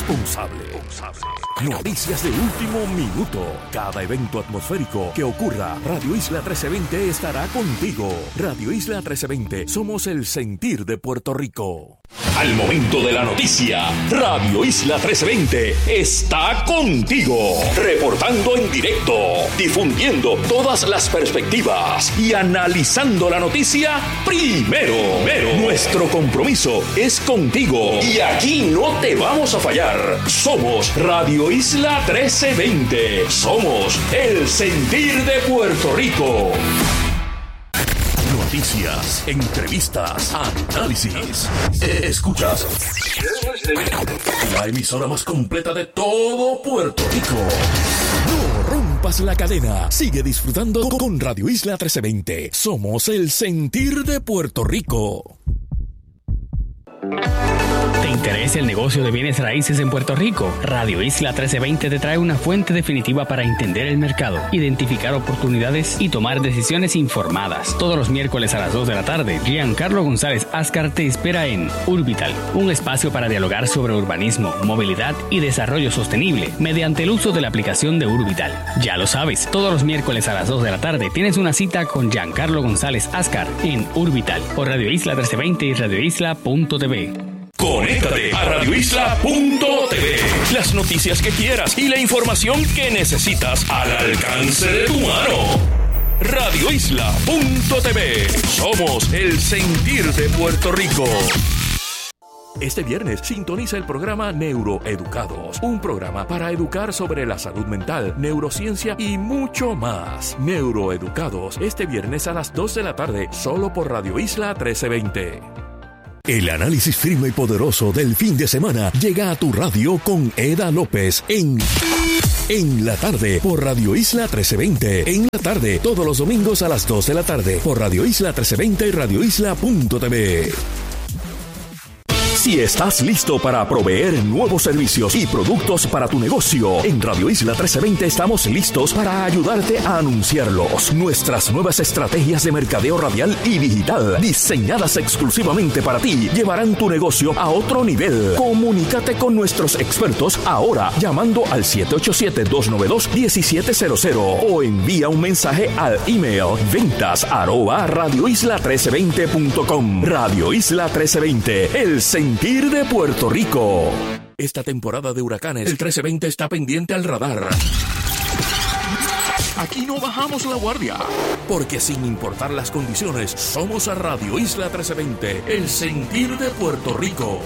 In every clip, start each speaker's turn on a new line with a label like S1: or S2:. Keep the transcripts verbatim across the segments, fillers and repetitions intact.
S1: responsable. Noticias de último minuto. Cada evento atmosférico que ocurra, Radio Isla trece veinte estará contigo. Radio Isla trece veinte, somos el sentir de Puerto Rico. Al momento de la noticia, Radio Isla trece veinte está contigo. Reportando en directo, difundiendo todas las perspectivas y analizando la noticia primero. primero. Nuestro compromiso es contigo y aquí no te vamos a fallar. Somos Radio Isla trece veinte. Somos el sentir de Puerto Rico. Noticias, entrevistas, análisis. Escuchas la emisora más completa de todo Puerto Rico. No rompas la cadena. Sigue disfrutando con Radio Isla trece veinte. Somos el sentir de Puerto Rico.
S2: ¿Te interesa el negocio de bienes raíces en Puerto Rico? Radio Isla trece veinte te trae una fuente definitiva para entender el mercado, identificar oportunidades y tomar decisiones informadas. Todos los miércoles a las dos de la tarde, Giancarlo González Ascar te espera en Urbital, un espacio para dialogar sobre urbanismo, movilidad y desarrollo sostenible mediante el uso de la aplicación de Urbital. Ya lo sabes, todos los miércoles a las dos de la tarde tienes una cita con Giancarlo González Ascar en Urbital por Radio Isla trece veinte y radio isla punto t v.
S1: Conéctate a radio isla punto t v. Las noticias que quieras y la información que necesitas al alcance de tu mano. radio isla punto t v. Somos el sentir de Puerto Rico. Este viernes sintoniza el programa Neuroeducados, un programa para educar sobre la salud mental, neurociencia y mucho más. Neuroeducados, este viernes a las dos de la tarde, solo por Radio Isla trece veinte. El análisis firme y poderoso del fin de semana llega a tu radio con Eda López en En la tarde por Radio Isla trece veinte. En la tarde, todos los domingos a las dos de la tarde por Radio Isla trece veinte y radio isla punto t v. Si estás listo para proveer nuevos servicios y productos para tu negocio, en Radio Isla trece veinte estamos listos para ayudarte a anunciarlos. Nuestras nuevas estrategias de mercadeo radial y digital, diseñadas exclusivamente para ti, llevarán tu negocio a otro nivel. Comunícate con nuestros expertos ahora llamando al siete ocho siete, dos nueve dos, uno siete cero cero o envía un mensaje al email ventas arroba radio isla trece veinte punto com. Radio Isla trece veinte, el sentir de Puerto Rico. Esta temporada de huracanes, el trece veinte está pendiente al radar. Aquí no bajamos la guardia, porque sin importar las condiciones, somos a Radio Isla trece veinte, el sentir de Puerto Rico.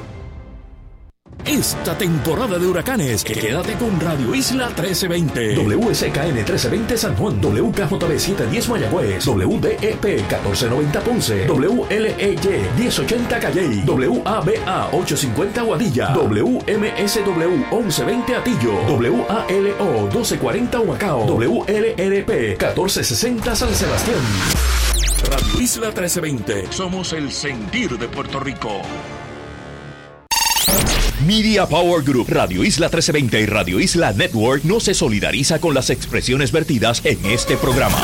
S1: Esta temporada de huracanes, quédate con Radio Isla trece veinte. W S K N trece veinte San Juan, W K J B setecientos diez Mayagüez, W D E P catorce noventa Ponce, W L E Y diez ochenta Calley, W A B A ochocientos cincuenta Aguadilla, W M S W once veinte Atillo, W A L O doce cuarenta Humacao, W L R P catorce sesenta San Sebastián. Radio Isla trece veinte, somos el sentir de Puerto Rico. Media Power Group, Radio Isla trece veinte y Radio Isla Network no se solidariza con las expresiones vertidas en este programa.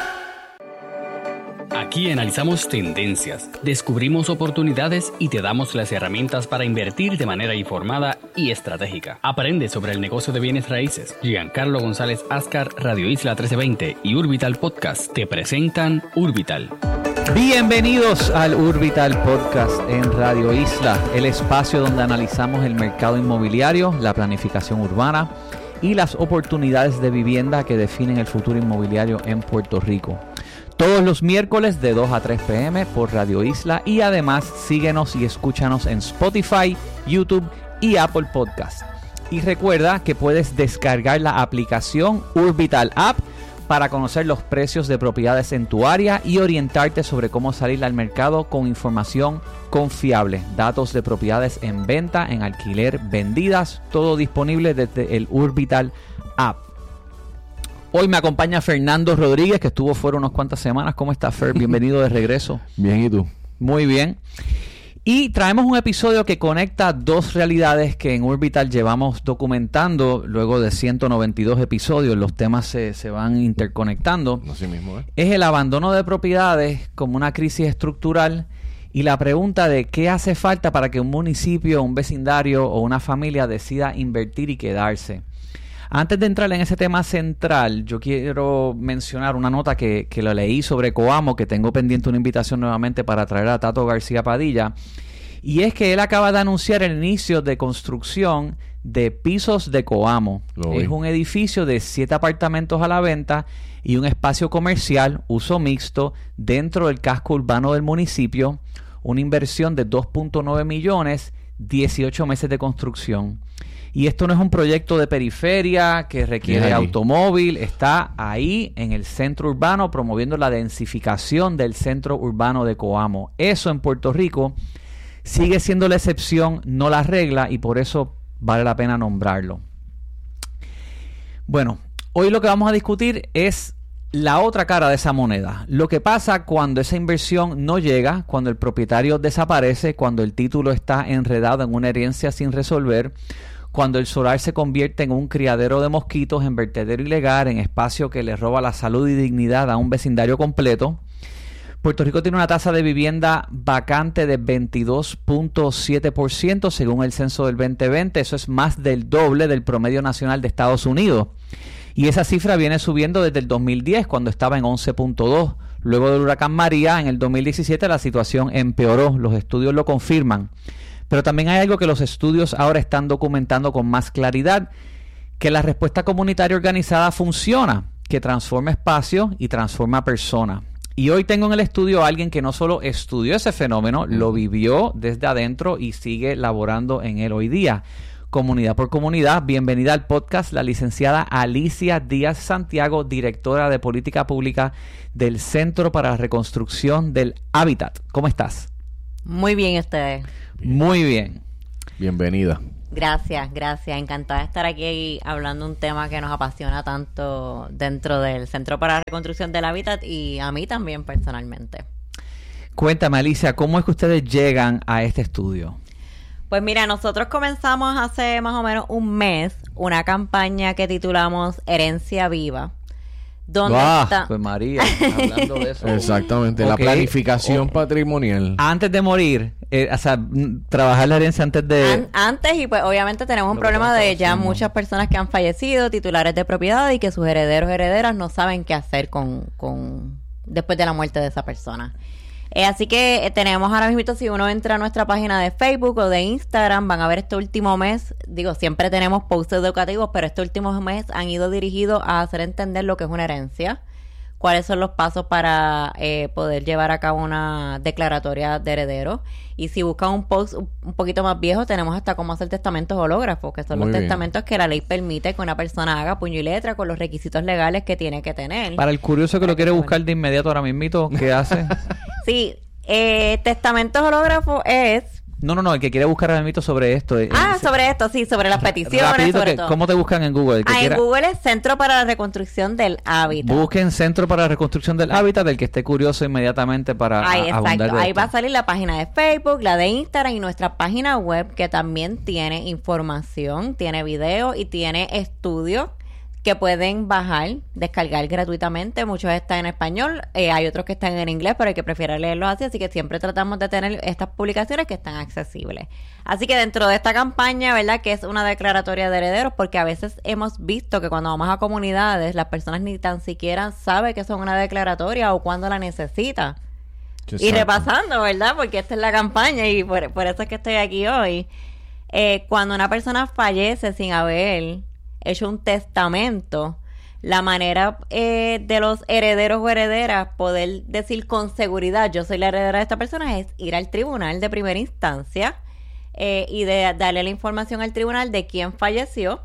S2: Aquí analizamos tendencias, descubrimos oportunidades y te damos las herramientas para invertir de manera informada y estratégica. Aprende sobre el negocio de bienes raíces. Giancarlo González Ascar, Radio Isla trece veinte y Urbital Podcast te presentan Urbital.
S3: Bienvenidos al Urbital Podcast en Radio Isla, el espacio donde analizamos el mercado inmobiliario, la planificación urbana y las oportunidades de vivienda que definen el futuro inmobiliario en Puerto Rico. Todos los miércoles de dos a tres p m por Radio Isla y además síguenos y escúchanos en Spotify, YouTube y Apple Podcast. Y recuerda que puedes descargar la aplicación Urbital App para conocer los precios de propiedades en tu área y orientarte sobre cómo salir al mercado con información confiable, datos de propiedades en venta, en alquiler, vendidas, todo disponible desde el Urbital App. Hoy me acompaña Fernando Rodríguez, que estuvo fuera unas cuantas semanas. ¿Cómo estás, Fer? Bienvenido de regreso.
S4: Bien, ¿y tú?
S3: Muy bien. Y traemos un episodio que conecta dos realidades que en Urbital llevamos documentando luego de ciento noventa y dos episodios. Los temas se, se van interconectando.
S4: Así mismo, ¿eh?
S3: Es el abandono de propiedades como una crisis estructural y la pregunta de qué hace falta para que un municipio, un vecindario o una familia decida invertir y quedarse. Antes de entrar en ese tema central, yo quiero mencionar una nota que, que lo leí sobre Coamo, que tengo pendiente una invitación nuevamente para traer a Tato García Padilla, y es que él acaba de anunciar el inicio de construcción de Pisos de Coamo. Es un edificio de siete apartamentos a la venta y un espacio comercial, uso mixto, dentro del casco urbano del municipio, una inversión de dos punto nueve millones, dieciocho meses de construcción. Y esto no es un proyecto de periferia que requiere automóvil, está ahí en el centro urbano promoviendo la densificación del centro urbano de Coamo. Eso en Puerto Rico sigue siendo la excepción, no la regla, y por eso vale la pena nombrarlo. Bueno, hoy lo que vamos a discutir es la otra cara de esa moneda. Lo que pasa cuando esa inversión no llega, cuando el propietario desaparece, cuando el título está enredado en una herencia sin resolver, cuando el solar se convierte en un criadero de mosquitos, en vertedero ilegal, en espacio que le roba la salud y dignidad a un vecindario completo. Puerto Rico tiene una tasa de vivienda vacante de veintidós punto siete por ciento según el censo del veinte veinte. Eso es más del doble del promedio nacional de Estados Unidos. Y esa cifra viene subiendo desde el dos mil diez, cuando estaba en once punto dos. Luego del huracán María, en el dos mil diecisiete, la situación empeoró. Los estudios lo confirman. Pero también hay algo que los estudios ahora están documentando con más claridad, que la respuesta comunitaria organizada funciona, que transforma espacios y transforma personas. Y hoy tengo en el estudio a alguien que no solo estudió ese fenómeno, lo vivió desde adentro y sigue laborando en él hoy día. Comunidad por comunidad, bienvenida al podcast la licenciada Alicia Díaz Santiago, directora de Política Pública del Centro para la Reconstrucción del Hábitat. ¿Cómo estás?
S4: Muy bien, ustedes.
S3: Muy bien.
S5: Bienvenida.
S4: Gracias, gracias. Encantada de estar aquí hablando un tema que nos apasiona tanto dentro del Centro para la Reconstrucción del Hábitat y a mí también personalmente.
S3: Cuéntame, Alicia, ¿cómo es que ustedes llegan a este estudio?
S4: Pues mira, nosotros comenzamos hace más o menos un mes una campaña que titulamos Herencia Viva. ¿Dónde
S3: ah,
S4: está?
S3: Pues María, hablando de eso.
S5: Exactamente,
S3: okay.
S5: La planificación
S3: oh.
S5: patrimonial.
S3: Antes de morir, eh, o sea, trabajar la herencia antes de...
S4: An- antes y pues obviamente tenemos un problema de ya muchas personas que han fallecido, titulares de propiedad y que sus herederos herederas no saben qué hacer con, con después de la muerte de esa persona. Eh, así que eh, tenemos ahora mismo, si uno entra a nuestra página de Facebook o de Instagram, van a ver este último mes, digo, siempre tenemos posts educativos, pero este último mes han ido dirigidos a hacer entender lo que es una herencia, cuáles son los pasos para eh, poder llevar a cabo una declaratoria de herederos. Y si buscan un post un, un poquito más viejo, tenemos hasta cómo hacer testamentos hológrafos, que son
S5: Muy
S4: los
S5: bien.
S4: testamentos que la ley permite que una persona haga puño y letra con los requisitos legales que tiene que tener.
S3: Para el curioso que lo quiere buscar de inmediato ahora mismito, ¿qué hace?
S4: Sí, eh, testamentos hológrafos es...
S3: No, no, no, el que quiere buscar ahora mismito sobre esto. Eh,
S4: Ah,
S3: eh,
S4: sobre esto, sí, sobre las peticiones,
S3: rapidito,
S4: sobre
S3: que,
S4: todo.
S3: ¿cómo te buscan en Google? El que
S4: Ah,
S3: quiera,
S4: en Google es Centro para la Reconstrucción del Hábitat.
S3: busquen Centro para la Reconstrucción del Hábitat, del que esté curioso inmediatamente para
S4: Ahí,
S3: a- abundar
S4: exacto.
S3: de
S4: Ahí
S3: esto.
S4: va a salir la página de Facebook, la de Instagram y nuestra página web, que también tiene información, tiene video y tiene estudios que pueden bajar, descargar gratuitamente. Muchos están en español, eh, hay otros que están en inglés, pero hay que prefiere leerlos así, así que siempre tratamos de tener estas publicaciones que están accesibles. Así que dentro de esta campaña, ¿verdad?, que es una declaratoria de herederos, porque a veces hemos visto que cuando vamos a comunidades, las personas ni tan siquiera saben que son una declaratoria o cuándo la necesita.
S5: Exacto.
S4: Y repasando, ¿verdad? Porque esta es la campaña y por, por eso es que estoy aquí hoy. Eh, cuando una persona fallece sin haber hecho un testamento, la manera eh, de los herederos o herederas poder decir con seguridad yo soy la heredera de esta persona es ir al tribunal de primera instancia eh, y de darle la información al tribunal de quién falleció.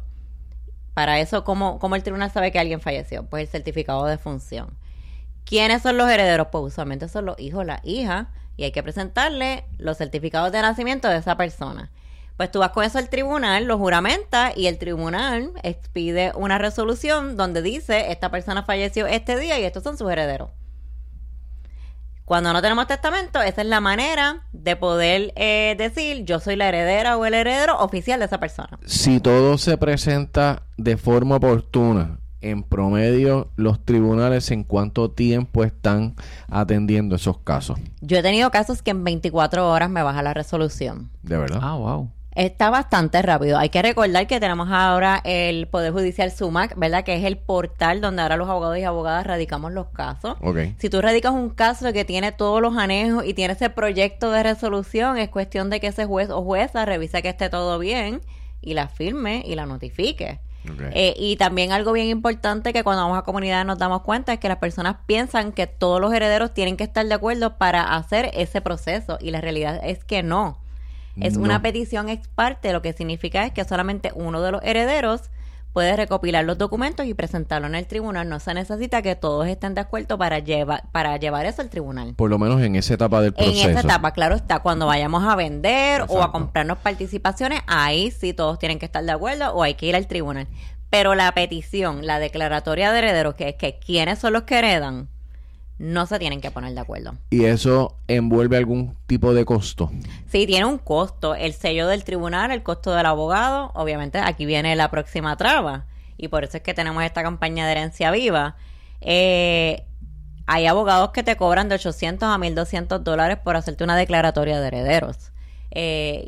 S4: Para eso, ¿cómo, cómo el tribunal sabe que alguien falleció? Pues el certificado de función. ¿Quiénes son los herederos? Pues usualmente son los hijos, la hija, y hay que presentarle los certificados de nacimiento de esa persona. Pues tú vas con eso al tribunal, lo juramentas y el tribunal expide una resolución donde dice esta persona falleció este día y estos son sus herederos. Cuando no tenemos testamento, esa es la manera de poder eh, decir yo soy la heredera o el heredero oficial de esa persona.
S5: Si todo se presenta de forma oportuna en promedio, los tribunales, ¿en cuánto tiempo están atendiendo esos casos?
S4: Yo he tenido casos que en veinticuatro horas me baja la resolución.
S5: ¿De verdad?
S3: Ah, wow.
S4: Está bastante rápido. Hay que recordar que tenemos ahora el Poder Judicial SUMAC, ¿verdad? Que es el portal donde ahora los abogados y abogadas radicamos los casos.
S5: Ok.
S4: Si tú radicas un caso que tiene todos los anejos y tiene ese proyecto de resolución, es cuestión de que ese juez o jueza revise que esté todo bien y la firme y la notifique.
S5: Okay.
S4: Eh, y también algo bien importante que cuando vamos a comunidades nos damos cuenta es que las personas piensan que todos los herederos tienen que estar de acuerdo para hacer ese proceso y la realidad es que no. Es
S5: No.
S4: una petición ex parte, lo que significa es que solamente uno de los herederos puede recopilar los documentos y presentarlo en el tribunal. No se necesita que todos estén de acuerdo para llevar para llevar eso al tribunal.
S5: Por lo menos en esa etapa del proceso.
S4: En esa etapa, claro está, cuando vayamos a vender o a
S5: Exacto.
S4: comprarnos participaciones, ahí sí todos tienen que estar de acuerdo o hay que ir al tribunal. Pero la petición, la declaratoria de herederos, que es que quiénes son los que heredan, no se tienen que poner de acuerdo.
S5: ¿Y eso envuelve algún tipo de costo?
S4: Sí, tiene un costo. El sello del tribunal, el costo del abogado. Obviamente, aquí viene la próxima traba. Y por eso es que tenemos esta campaña de herencia viva. Eh, hay abogados que te cobran de ochocientos a mil doscientos dólares por hacerte una declaratoria de herederos. Eh,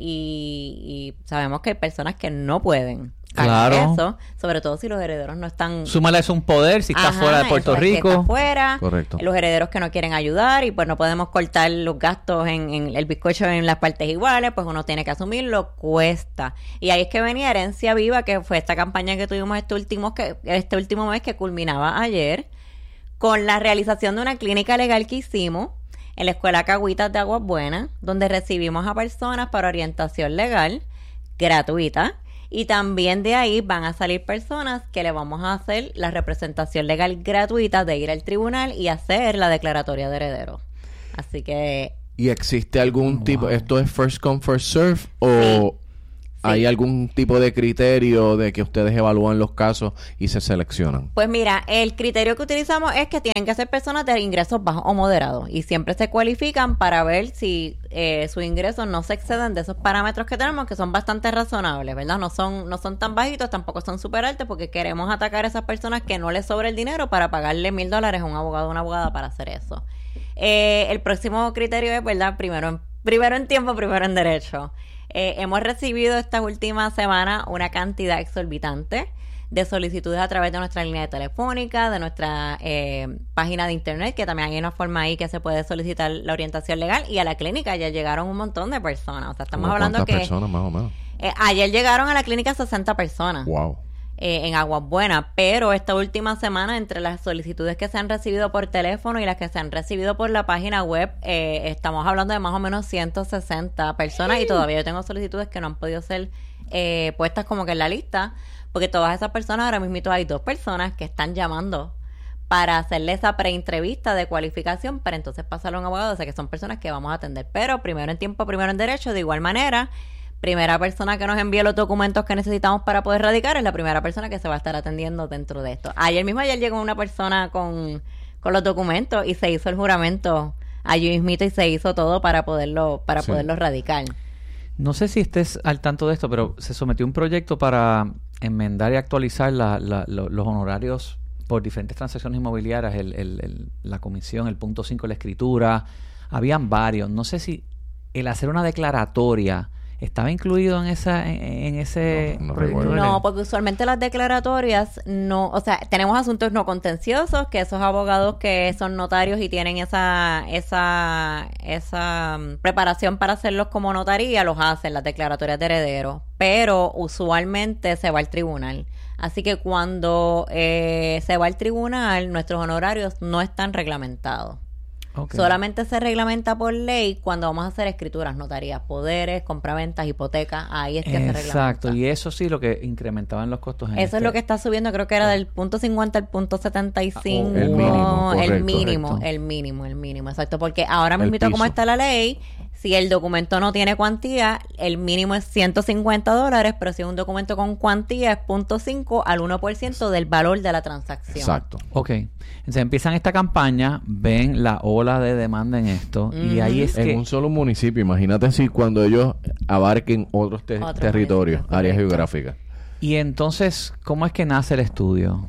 S4: y, y sabemos que hay personas que no pueden pagar
S3: Claro.
S4: eso, sobre todo si los herederos no están...
S3: Súmale eso un poder si está
S4: Ajá,
S3: fuera de Puerto
S4: eso es, que
S3: Rico.
S4: está fuera,
S5: Correcto.
S4: los herederos que no quieren ayudar y pues no podemos cortar los gastos en, en el bizcocho en las partes iguales, pues uno tiene que asumirlo, cuesta. Y ahí es que venía Herencia Viva, que fue esta campaña que tuvimos este último, que, este último mes que culminaba ayer, con la realización de una clínica legal que hicimos en la Escuela Cagüitas de Aguas Buenas, donde recibimos a personas para orientación legal gratuita. Y también de ahí van a salir personas que le vamos a hacer la representación legal gratuita de ir al tribunal y hacer la declaratoria de heredero. Así que...
S5: ¿Y existe algún
S3: Wow.
S5: tipo, esto es first come, first serve, o
S4: Sí.
S5: hay
S4: Sí.
S5: algún tipo de criterio de que ustedes evalúan los casos y se seleccionan?
S4: Pues mira, el criterio que utilizamos es que tienen que ser personas de ingresos bajos o moderados y siempre se cualifican para ver si eh, sus ingresos no se exceden de esos parámetros que tenemos, que son bastante razonables, ¿verdad? No son no son tan bajitos, tampoco son súper altos, porque queremos atacar a esas personas que no les sobra el dinero para pagarle mil dólares a un abogado o una abogada para hacer eso. Eh, el próximo criterio es, ¿verdad? Primero en, primero en tiempo, primero en derecho. Eh, hemos recibido esta última semana una cantidad exorbitante de solicitudes a través de nuestra línea de telefónica, de nuestra eh, página de internet, que también hay una forma ahí que se puede solicitar la orientación legal, y a la clínica ya llegaron un montón de personas. O sea, estamos
S5: ¿Como
S4: hablando
S5: cuántas
S4: que
S5: personas más o menos?
S4: eh, ayer llegaron a la clínica sesenta personas.
S5: Wow.
S4: Eh, en Aguas Buenas, pero esta última semana, entre las solicitudes que se han recibido por teléfono y las que se han recibido por la página web, eh, estamos hablando de más o menos ciento sesenta personas, y todavía yo tengo solicitudes que no han podido ser eh, puestas como que en la lista, porque todas esas personas, ahora mismo hay dos personas que están llamando para hacerle esa preentrevista de cualificación para entonces pasarlo a un abogado. O sea que son personas que vamos a atender, pero primero en tiempo, primero en derecho. De igual manera, primera persona que nos envíe los documentos que necesitamos para poder radicar es la primera persona que se va a estar atendiendo dentro de esto. Ayer mismo, ayer llegó una persona con, con los documentos y se hizo el juramento allí mismito y se hizo todo para poderlo para
S5: Sí.
S4: poderlo radicar.
S3: No sé si estés al tanto de esto, pero se sometió un proyecto para enmendar y actualizar la, la, lo- los honorarios por diferentes transacciones inmobiliarias, el, el, el- la comisión, el punto cinco, la escritura. Habían varios. No sé si el hacer una declaratoria estaba incluido en esa en, en ese
S5: No, no
S3: proyecto
S5: recuerdo.
S3: de ley.
S4: No, porque usualmente las declaratorias no, o sea, tenemos asuntos no contenciosos, que esos abogados que son notarios y tienen esa esa esa mm, preparación para hacerlos como notaría, los hacen las declaratorias de herederos, pero usualmente se va al tribunal. Así que cuando eh, se va al tribunal, nuestros honorarios no están reglamentados.
S3: Ok.
S4: Solamente se reglamenta por ley cuando vamos a hacer escrituras, notarías, poderes, compraventas, hipotecas. Ahí es que se reglamenta.
S3: Exacto, y eso sí lo que incrementaban los costos en
S4: Eso
S3: este-
S4: es lo que está subiendo, creo que era del punto cincuenta al punto setenta y cinco.
S3: El mínimo,
S4: el
S5: correcto,
S4: mínimo,
S5: correcto.
S4: el mínimo, el mínimo, exacto. Porque ahora
S5: El
S4: mismo, como
S5: piso.
S4: está la ley, si el documento no tiene cuantía, el mínimo es ciento cincuenta dólares, pero si es un documento con cuantía es punto cinco al uno por ciento del valor de la transacción.
S5: Exacto.
S3: Ok, entonces empiezan esta campaña, ven la ola de demanda en esto, y ahí es
S5: En
S3: que
S5: un solo municipio, imagínate si cuando ellos abarquen otros te-
S4: Otros
S5: territorios,
S4: municipios,
S5: áreas
S4: correcto.
S5: geográficas.
S3: y entonces, ¿cómo es que nace el estudio?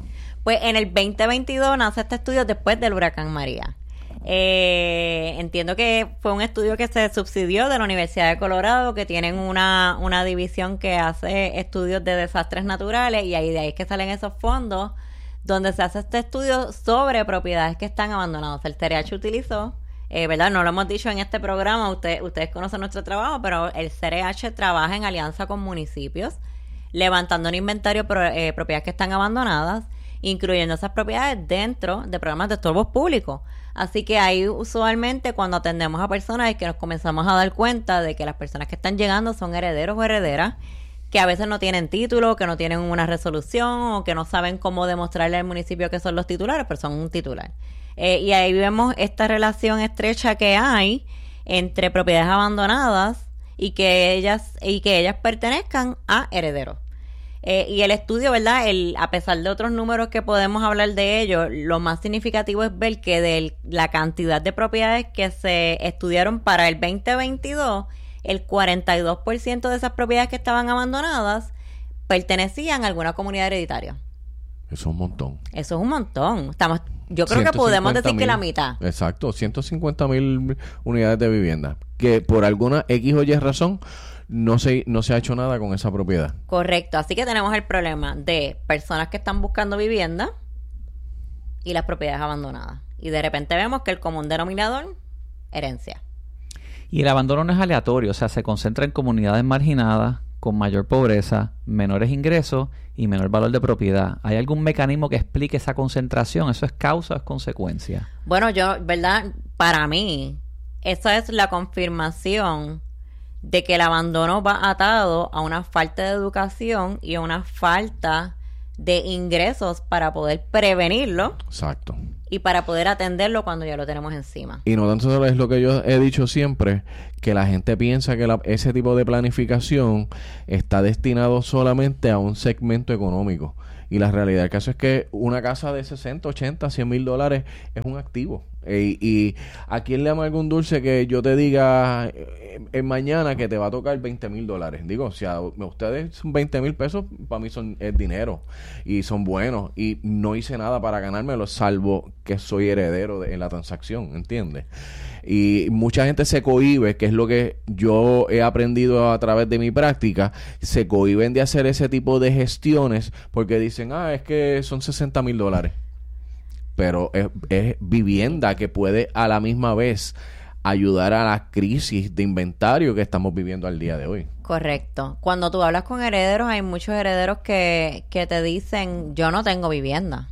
S4: Pues en el veinte veintidós nace este estudio después del huracán María. Eh, entiendo que fue un estudio que se subsidió de la Universidad de Colorado, que tienen una, una división que hace estudios de desastres naturales, y ahí de ahí es que salen esos fondos donde se hace este estudio sobre propiedades que están abandonadas. El C R H utilizó, eh, ¿verdad? No lo hemos dicho en este programa, usted, ustedes conocen nuestro trabajo, pero el C R H trabaja en alianza con municipios, levantando un inventario de eh, propiedades que están abandonadas, incluyendo esas propiedades dentro de programas de estorbos públicos. Así que ahí usualmente cuando atendemos a personas es que nos comenzamos a dar cuenta de que las personas que están llegando son herederos o herederas, que a veces no tienen título, que no tienen una resolución o que no saben cómo demostrarle al municipio que son los titulares, pero son un titular. Eh, y ahí vemos esta relación estrecha que hay entre propiedades abandonadas y que ellas, y que ellas pertenezcan a herederos. Eh, y el estudio, ¿verdad? El, a pesar de otros números que podemos hablar de ellos, lo más significativo es ver que de la cantidad de propiedades que se estudiaron para el veinte veintidós, el cuarenta y dos por ciento de esas propiedades que estaban abandonadas pertenecían a alguna comunidad hereditaria.
S5: Eso es un montón.
S4: Eso es un montón. Estamos, yo creo que podemos decir que la mitad.
S5: Exacto, ciento cincuenta mil unidades de vivienda. Que por alguna X o Y razón no se, no se ha hecho nada con esa propiedad.
S4: Correcto. Así que tenemos el problema de personas que están buscando vivienda y las propiedades abandonadas. Y de repente vemos que el común denominador, herencia.
S3: Y el abandono no es aleatorio, o sea, se concentra en comunidades marginadas, con mayor pobreza, menores ingresos y menor valor de propiedad. ¿Hay algún mecanismo que explique esa concentración? ¿Eso es causa o es consecuencia?
S4: Bueno, yo, ¿verdad? Para mí, esa es la confirmación de que el abandono va atado a una falta de educación y a una falta de ingresos para poder prevenirlo.
S5: Exacto.
S4: Y para poder atenderlo cuando ya lo tenemos encima.
S5: Y no tanto es lo que yo he dicho siempre, que la gente piensa que la, ese tipo de planificación está destinado solamente a un segmento económico. Y la realidad del caso es que una casa de sesenta, ochenta, cien mil dólares es un activo. E, y a quién le ama algún dulce que yo te diga en eh, mañana que te va a tocar veinte mil dólares. Digo, si a ustedes son veinte mil pesos, para mí son es dinero y son buenos. Y no hice nada para ganármelo, salvo que soy heredero de, en la transacción, ¿entiendes? Y mucha gente se cohíbe, que es lo que yo he aprendido a través de mi práctica, se cohíben de hacer ese tipo de gestiones porque dicen, ah, es que son sesenta mil dólares. Pero es, es vivienda que puede a la misma vez ayudar a la crisis de inventario que estamos viviendo al día de hoy.
S4: Correcto. Cuando tú hablas con herederos, hay muchos herederos que, que te dicen, yo no tengo vivienda.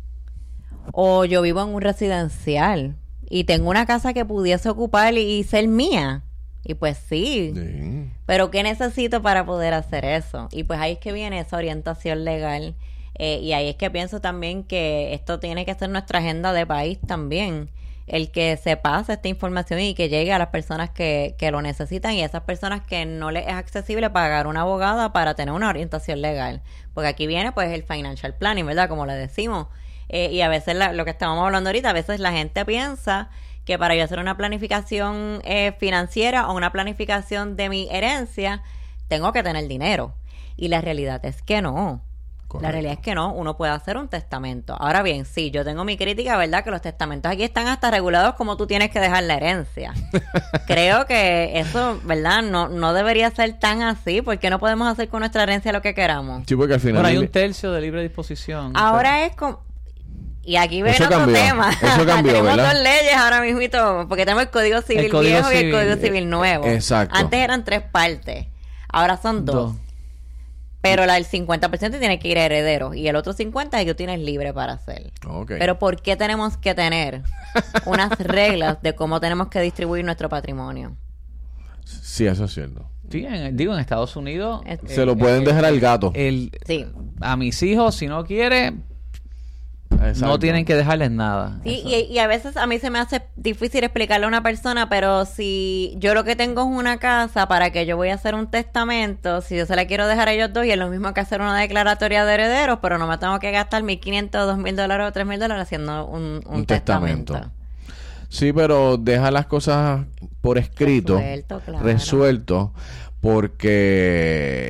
S4: O yo vivo en un residencial y tengo una casa que pudiese ocupar y, y ser mía. Y pues sí. sí. Pero ¿qué necesito para poder hacer eso? Y pues ahí es que viene esa orientación legal. Eh, y ahí es que pienso también que esto tiene que ser nuestra agenda de país también. El que se pase esta información y que llegue a las personas que, que lo necesitan y a esas personas que no les es accesible pagar una abogada para tener una orientación legal. Porque aquí viene pues el financial planning, ¿verdad? Como le decimos. Eh, y a veces la, lo que estábamos hablando ahorita, a veces la gente piensa que para yo hacer una planificación eh, financiera o una planificación de mi herencia, tengo que tener dinero. Y la realidad es que no. Correcto. La realidad es que no, uno puede hacer un testamento. Ahora bien, sí, yo tengo mi crítica, ¿verdad? Que los testamentos aquí están hasta regulados como tú tienes que dejar la herencia. Creo que eso, ¿verdad? No no debería ser tan así, porque no podemos hacer con nuestra herencia lo que queramos.
S5: Sí, porque al final...
S3: Bueno, hay un tercio de libre disposición.
S4: Ahora
S3: pero...
S4: es como... Y aquí viene
S5: eso
S4: otro
S5: cambió,
S4: tema.
S5: Eso cambió,
S4: tenemos
S5: ¿verdad?
S4: dos leyes ahora mismo y todo, porque tenemos el Código Civil el Código viejo Civil, y el Código Civil nuevo.
S5: Exacto.
S4: Antes eran tres partes, ahora son dos. dos. Pero la del cincuenta por ciento tiene que ir a herederos y el otro cincuenta por ciento es que tú tienes libre para hacer.
S5: Okay.
S4: Pero ¿por qué tenemos que tener unas reglas de cómo tenemos que distribuir nuestro patrimonio?
S5: Sí, eso es cierto.
S3: Sí, en, digo, en Estados Unidos...
S4: Es,
S5: se eh, lo pueden eh, dejar al gato.
S3: El,
S4: sí.
S3: A mis hijos, si no quiere... Exacto. No tienen que dejarles nada.
S4: Sí, y, y a veces a mí se me hace difícil explicarle a una persona, pero si yo lo que tengo es una casa, para que yo voy a hacer un testamento, si yo se la quiero dejar a ellos dos, y es lo mismo que hacer una declaratoria de herederos, pero no me tengo que gastar mil quinientos, dos mil dólares o tres mil dólares haciendo un, un, un testamento. testamento.
S5: Sí, pero deja las cosas por escrito,
S4: resuelto, claro.
S5: resuelto, porque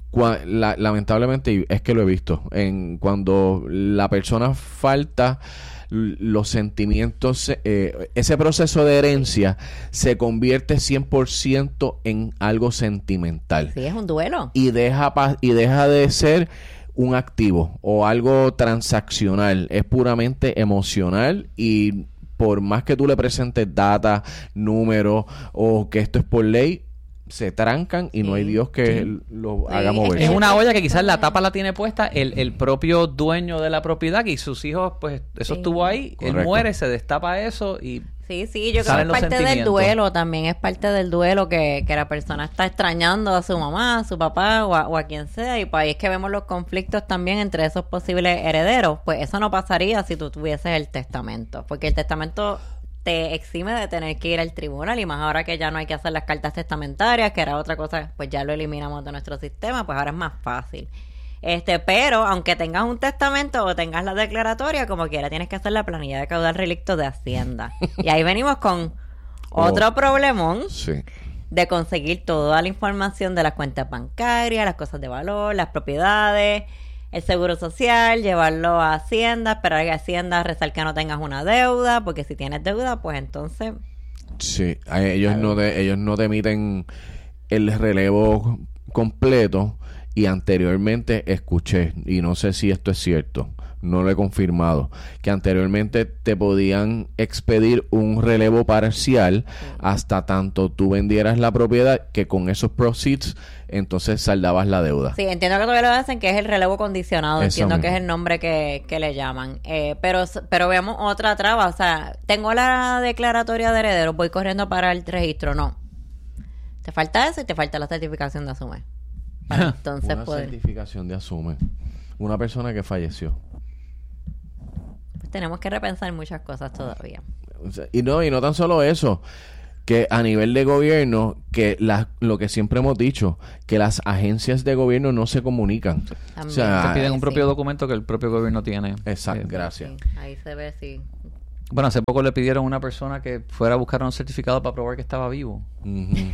S5: cua- la- lamentablemente, y es que lo he visto, en cuando la persona falta, l- los sentimientos, eh, ese proceso de herencia se convierte cien por ciento en algo sentimental.
S4: Sí, es un duelo.
S5: Y deja, pa- y deja de ser un activo o algo transaccional. Es puramente emocional y por más que tú le presentes data, números o que esto es por ley, se trancan y no hay Dios que
S3: Sí.
S5: lo
S4: Sí,
S5: haga
S4: es
S5: moverse.
S3: Es una olla que quizás la tapa la tiene puesta el, el propio dueño de la propiedad y sus hijos, pues eso
S4: Sí.
S3: estuvo ahí, él
S5: Correcto.
S3: muere, se destapa eso y
S4: Sí, sí, yo creo que
S3: Salen
S4: es
S3: los
S4: parte del
S3: sentimientos.
S4: duelo también, es parte del duelo que, que la persona está extrañando a su mamá, a su papá o a, o a quien sea, y pues ahí es que vemos los conflictos también entre esos posibles herederos. Pues eso no pasaría si tú tuvieses el testamento, porque el testamento te exime de tener que ir al tribunal, y más ahora que ya no hay que hacer las cartas testamentarias, que era otra cosa, pues ya lo eliminamos de nuestro sistema, pues ahora es más fácil. Este, pero aunque tengas un testamento o tengas la declaratoria, como quiera, tienes que hacer la planilla de caudal relicto de Hacienda. Y ahí venimos con otro
S5: Oh.
S4: problemón
S5: Sí.
S4: de conseguir toda la información de las cuentas bancarias, las cosas de valor, las propiedades, el seguro social, llevarlo a Hacienda, esperar que Hacienda resalque que no tengas una deuda, porque si tienes deuda, pues entonces...
S5: Sí, a ellos no te, ellos no te emiten el relevo completo, y anteriormente escuché, y no sé si esto es cierto, no lo he confirmado, que anteriormente te podían expedir un relevo parcial hasta tanto tú vendieras la propiedad, que con esos proceeds entonces saldabas la deuda.
S4: Sí, entiendo que todavía lo hacen, que es el relevo condicionado,
S5: Eso
S4: entiendo que
S5: mismo.
S4: es el nombre que, que le llaman. Eh, pero, pero veamos otra traba, o sea, tengo la declaratoria de herederos, voy corriendo para el registro, no. Te falta eso y te falta la certificación de asume. Para entonces
S5: Una
S4: poder...
S5: certificación de asume. Una persona que falleció.
S4: Pues tenemos que repensar muchas cosas todavía.
S5: O sea, y no, y no tan solo eso, que a nivel de gobierno, que la, lo que siempre hemos dicho, que las agencias de gobierno no se comunican.
S4: También.
S5: O sea,
S3: te piden un
S4: sí.
S3: propio documento que el propio gobierno tiene.
S5: exacto,
S3: Eh,
S5: gracias.
S4: Sí, ahí se ve, sí.
S3: Bueno, hace poco le pidieron a una persona que fuera a buscar un certificado para probar que estaba vivo.
S5: Ujú.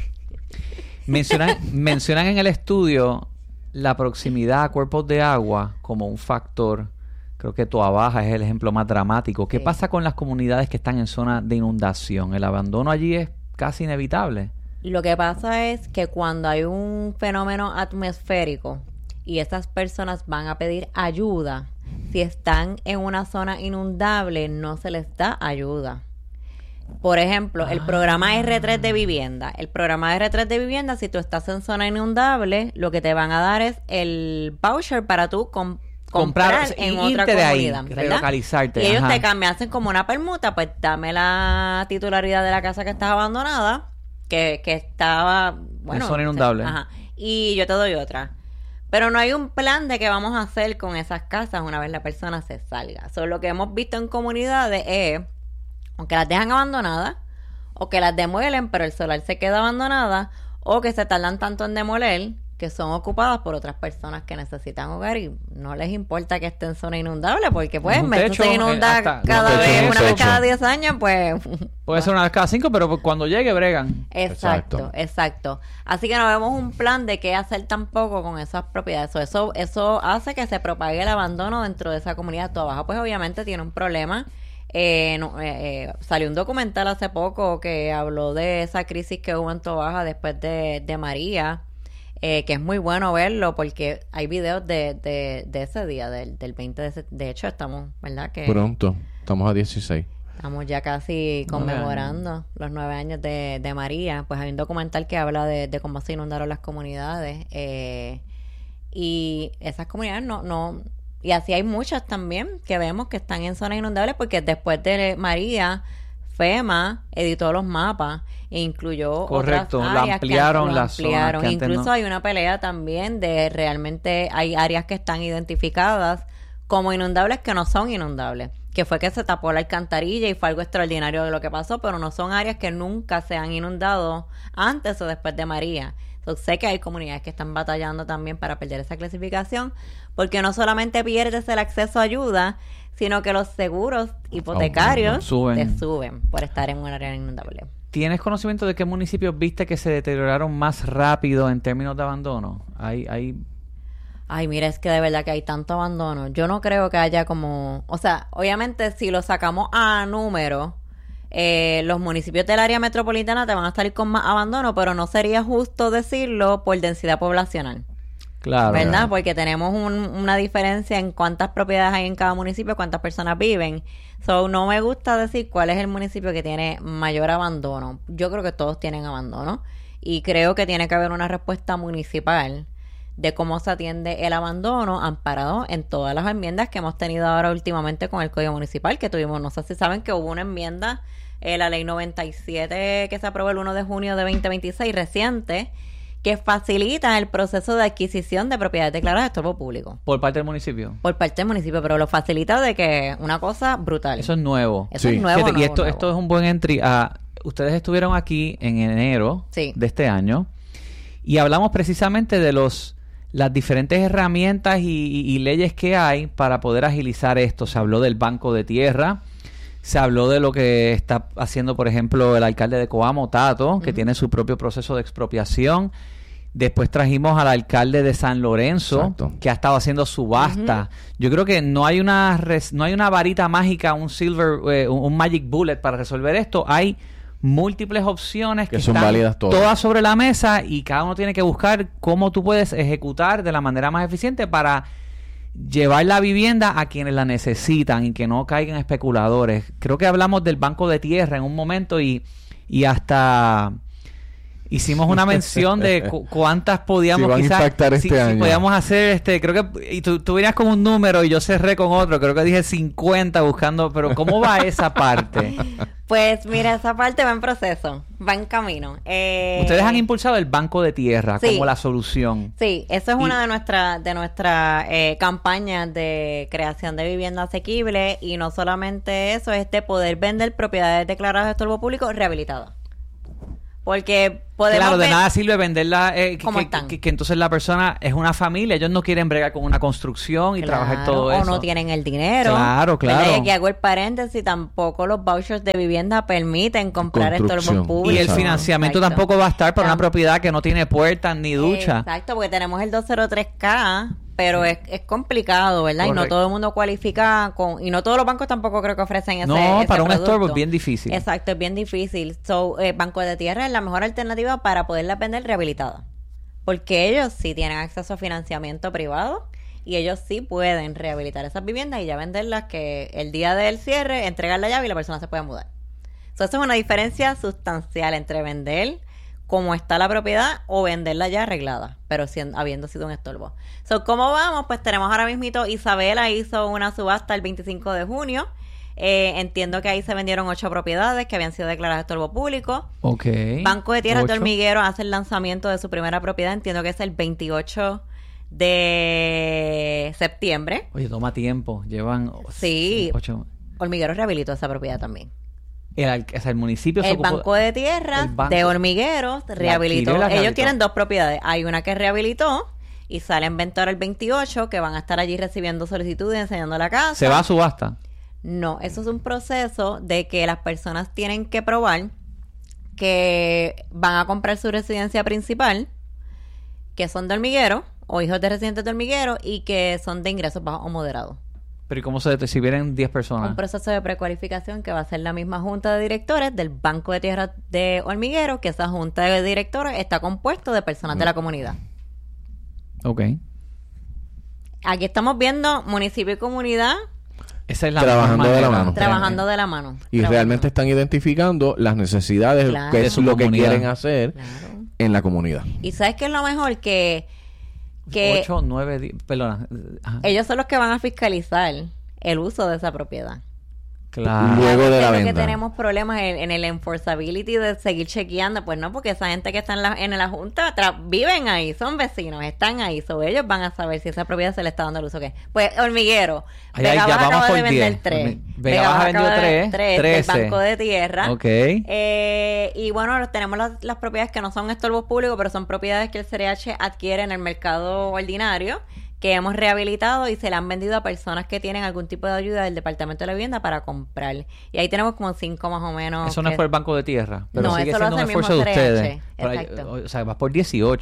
S3: Mencionan, mencionan en el estudio la proximidad a cuerpos de agua como un factor. Creo que Toa Baja es el ejemplo más dramático. ¿Qué
S4: Sí.
S3: pasa con las comunidades que están en zona de inundación? ¿El abandono allí es casi inevitable?
S4: Lo que pasa es que cuando hay un fenómeno atmosférico y esas personas van a pedir ayuda, si están en una zona inundable, no se les da ayuda. Por ejemplo, el programa R tres de vivienda. El programa R tres de vivienda, si tú estás en zona inundable, lo que te van a dar es el voucher para tú com- comprar,
S3: Comprar,
S4: en
S3: irte
S4: otra
S3: de ahí,
S4: comunidad, ¿verdad?
S3: relocalizarte,
S4: Y ellos
S3: ajá.
S4: te cambian, hacen como una permuta, pues dame la titularidad de la casa que está abandonada, que, que estaba, bueno,
S3: zona inundable.
S4: ajá, y yo te doy otra. Pero no hay un plan de qué vamos a hacer con esas casas una vez la persona se salga. So, lo que hemos visto en comunidades es, aunque las dejan abandonadas, o que las demuelen, pero el solar se queda abandonada, o que se tardan tanto en demoler, que son ocupadas por otras personas que necesitan hogar y no les importa que esté en zona inundable, porque pues
S3: Un
S4: esto
S3: techo,
S4: se inunda
S3: eh, hasta-
S4: cada
S5: un techo,
S4: vez,
S5: un
S4: una vez
S5: techo.
S4: cada diez años, pues...
S3: Puede ser una vez cada cinco, pero cuando llegue bregan.
S4: Exacto,
S5: Exacto.
S4: exacto. Así que no vemos un plan de qué hacer tampoco con esas propiedades. Eso, eso, eso hace que se propague el abandono dentro de esa comunidad. Toa Baja, pues obviamente tiene un problema. Eh, no, eh, eh, salió un documental hace poco que habló de esa crisis que hubo en Toa Baja después de, de María, eh, que es muy bueno verlo porque hay videos de, de, de ese día, del, del veinte de ese, de hecho estamos, ¿verdad? Que
S5: Pronto, estamos a dieciséis.
S4: Estamos ya casi conmemorando los nueve años de, de María. Pues hay un documental que habla de, de cómo se inundaron las comunidades. Eh, y esas comunidades no, no... Y así hay muchas también que vemos que están en zonas inundables porque después de María, FEMA editó los mapas e incluyó
S3: Correcto,
S4: otras
S3: lo
S4: áreas que
S3: ampliaron
S4: lo
S3: las zonas
S4: ampliaron.
S3: que antes
S4: Incluso
S3: no.
S4: hay una pelea también de realmente hay áreas que están identificadas como inundables que no son inundables, que fue que se tapó la alcantarilla y fue algo extraordinario de lo que pasó, pero no son áreas que nunca se han inundado antes o después de María. Entonces, sé que hay comunidades que están batallando también para perder esa clasificación, porque no solamente pierdes el acceso a ayuda, sino que los seguros hipotecarios
S3: Suben.
S4: te suben por estar en un área inundable.
S3: ¿Tienes conocimiento de qué municipios viste que se deterioraron más rápido en términos de abandono? Hay, hay
S4: Ay, mira, es que de verdad que hay tanto abandono. Yo no creo que haya como... O sea, obviamente si lo sacamos a número, eh, los municipios del área metropolitana te van a salir con más abandono, pero no sería justo decirlo por densidad poblacional.
S3: Claro.
S4: ¿Verdad?
S3: Claro.
S4: Porque tenemos un, una diferencia en cuántas propiedades hay en cada municipio, cuántas personas viven. So, no me gusta decir cuál es el municipio que tiene mayor abandono. Yo creo que todos tienen abandono. Y creo que tiene que haber una respuesta municipal de cómo se atiende el abandono amparado en todas las enmiendas que hemos tenido ahora últimamente con el Código Municipal que tuvimos. No sé si saben que hubo una enmienda, eh, la Ley noventa y siete que se aprobó el primero de junio de veinte veintiséis, reciente, que facilita el proceso de adquisición de propiedades declaradas de estorbo público.
S3: Por parte del municipio.
S4: Por parte del municipio, pero lo facilita de que una cosa brutal.
S3: Eso es nuevo.
S4: Eso
S5: Sí.
S4: es nuevo,
S3: Fíjate,
S4: nuevo,
S3: y esto,
S4: nuevo.
S3: esto es un buen entry. a ustedes estuvieron aquí en enero
S4: Sí.
S3: de este año y hablamos precisamente de los las diferentes herramientas y, y- y leyes que hay para poder agilizar esto. Se habló del banco de tierra, se habló de lo que está haciendo, por ejemplo, el alcalde de Coamo, Tato, que tiene su propio proceso de expropiación. Después trajimos al alcalde de San Lorenzo,
S5: Exacto.
S3: que ha estado haciendo subasta. Yo creo que no hay una res- no hay una varita mágica, un silver, eh, un, un magic bullet para resolver esto. Hay múltiples opciones que,
S5: Que son
S3: están
S5: válidas todas.
S3: sobre la mesa y cada uno tiene que buscar cómo tú puedes ejecutar de la manera más eficiente para llevar la vivienda a quienes la necesitan y que no caigan especuladores. Creo que hablamos del banco de tierra en un momento y, y hasta hicimos una mención de cu- cuántas podíamos
S5: Si van a
S3: quizás
S5: impactar este
S3: si, si
S5: año.
S3: podíamos hacer este creo que y tú, tú venías con un número y yo cerré con otro, creo que dije cincuenta buscando, pero ¿cómo va esa parte?
S4: Pues mira, esa parte va en proceso, va en camino. Eh,
S3: Ustedes han impulsado el banco de tierra
S4: Sí.
S3: como la solución.
S4: Sí, eso es
S3: Y-
S4: una de nuestras de nuestras eh, campañas de creación de vivienda asequible y no solamente eso, es de poder vender propiedades declaradas de estorbo público rehabilitadas. Porque podemos
S3: Claro, de
S4: ver-
S3: nada sirve venderla, eh, que,
S4: ¿Cómo
S3: que,
S4: están?
S3: que- que entonces la persona es una familia, ellos no quieren bregar con una construcción y
S4: Claro,
S3: trabajar todo
S4: o
S3: eso.
S4: no tienen el dinero.
S3: Claro, claro.
S4: ¿verdad? Y aquí hago el paréntesis, tampoco los vouchers de vivienda permiten comprar
S5: Construcción.
S4: estorbos públicos.
S3: Y el
S5: Exacto.
S3: financiamiento
S4: Exacto.
S3: tampoco va a estar para
S4: Tam-
S3: una propiedad que no tiene puertas ni ducha.
S4: Exacto, porque tenemos el doscientos tres K, pero es, es complicado, ¿verdad? Y no
S3: Correcto.
S4: todo el mundo cualifica con... Y no todos los bancos tampoco creo que ofrecen ese
S3: No,
S4: ese
S3: para un
S4: producto.
S3: estorbo es bien difícil.
S4: Exacto, es bien difícil. So, eh, Banco de Tierra es la mejor alternativa para poderlas vender rehabilitadas. Porque ellos sí tienen acceso a financiamiento privado y ellos sí pueden rehabilitar esas viviendas y ya venderlas que el día del cierre, entregar la llave y la persona se puede mudar. So, eso es una diferencia sustancial entre vender como está la propiedad o venderla ya arreglada, pero siendo, habiendo sido un estorbo. So, ¿cómo vamos? Pues tenemos ahora mismito, Isabela hizo una subasta el veinticinco de junio. Eh, entiendo que ahí se vendieron ocho propiedades que habían sido declaradas de estorbo público.
S3: Ok.
S4: Banco de Tierras de
S3: Ocho.
S4: Hormiguero hace el lanzamiento de su primera propiedad, entiendo que es el veintiocho de septiembre.
S3: Oye, toma tiempo. Llevan o-
S4: Sí.
S3: ocho.
S4: Hormiguero rehabilitó esa propiedad también.
S3: El, al- o sea, el municipio se
S4: El
S3: ocupó-
S4: Banco de Tierras
S3: el banco-
S4: de Hormigueros rehabilitó.
S3: adquirió y la
S4: Ellos
S3: rehabilitó.
S4: tienen dos propiedades. Hay una que rehabilitó y sale en venta ahora el veintiocho, que van a estar allí recibiendo solicitudes, enseñando la casa.
S3: se va a subasta.
S4: No, eso es un proceso de que las personas tienen que probar que van a comprar su residencia principal, que son de hormiguero o hijos de residentes de hormiguero y que son de ingresos bajos o moderados.
S3: Pero ¿y cómo se detecta? Si vienen diez personas.
S4: Un proceso de precualificación que va a ser la misma junta de directores del Banco de Tierras de Hormiguero, que esa junta de directores está compuesto de personas de la comunidad.
S3: Ok.
S4: Aquí estamos viendo municipio y comunidad
S3: Esa es la
S5: Trabajando
S3: mejor
S5: de la
S3: manera.
S5: mano.
S4: trabajando de la mano.
S5: Y
S4: Trabajando.
S5: realmente están identificando las necesidades,
S4: Claro.
S5: que
S3: De
S5: es
S3: su
S5: lo que
S3: comunidad.
S5: quieren hacer
S4: Claro.
S5: en la comunidad.
S4: Y ¿sabes qué es lo mejor? Que, que
S3: ocho, nueve, diez, perdona. Ajá.
S4: ellos son los que van a fiscalizar el uso de esa propiedad.
S3: Claro.
S5: Luego de la
S4: Claro que
S5: venta.
S4: tenemos problemas en, en el enforceability de seguir chequeando, pues no, porque esa gente que está en la, en la junta tra- viven ahí, son vecinos, están ahí, so ellos van a saber si esa propiedad se le está dando el uso que. Pues hormiguero,
S3: Ay, ay,
S4: Vega
S3: ya
S4: Baja
S3: vamos
S4: acaba
S3: por
S4: de vender
S3: diez.
S4: tres,
S3: Hormi- Vega Baja vendió
S4: acaba de-
S3: tres,
S4: tres
S3: trece.
S4: del Banco de Tierra.
S3: Ok.
S4: Eh, y bueno, tenemos las, las propiedades que no son estorbos públicos, pero son propiedades que el C R H adquiere en el mercado ordinario, que hemos rehabilitado y se le han vendido a personas que tienen algún tipo de ayuda del Departamento de la Vivienda para comprar. Y ahí tenemos como cinco más o menos.
S3: Eso no
S4: que-
S3: es por el Banco de Tierra, pero
S4: No,
S3: sigue
S4: eso lo
S3: siendo un
S4: hace el mismo
S3: esfuerzo de
S4: C R H,
S3: ustedes. Pero hay-
S4: exacto.
S3: o sea, vas por dieciocho.